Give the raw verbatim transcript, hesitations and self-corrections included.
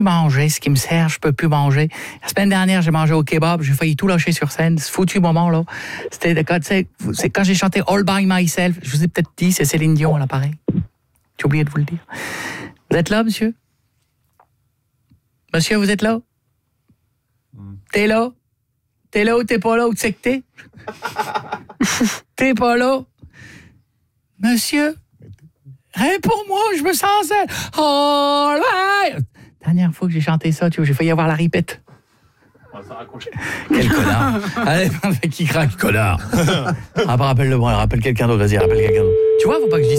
manger ce qui me sert, je peux plus manger. La semaine dernière, j'ai mangé au kebab, j'ai failli tout lâcher sur scène. Ce foutu moment, là. C'était quand, c'est quand j'ai chanté All by Myself. Je vous ai peut-être dit, c'est Céline Dion à l'appareil. J'ai oublié de vous le dire. Vous êtes là, monsieur? Monsieur, vous êtes là? T'es là? T'es là ou t'es pas là? Où tu sais que t'es? T'es pas là? Monsieur? Réponds-moi, je me sens seul. All right! Dernière fois que j'ai chanté ça, tu vois, j'ai failli avoir la ripette. On va s'en raccrocher. Quel connard. Allez, qui craque, connard. Ah, rappelle-le moi, rappelle quelqu'un d'autre, vas-y, rappelle quelqu'un d'autre. Tu vois, faut pas que je dise